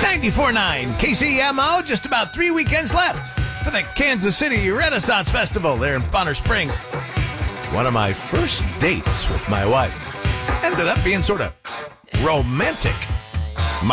94.9 KCMO, just about 3 weekends left for the Kansas City Renaissance Festival there in Bonner Springs. One of my first dates with my wife ended up being sort of romantic.